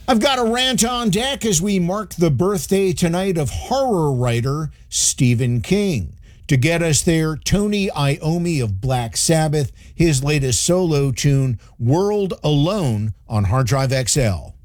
I've got a rant on deck as we mark the birthday tonight of horror writer Stephen King. To get us there, Tony Iommi of Black Sabbath, his latest solo tune, World Alone, on Hard Drive XL.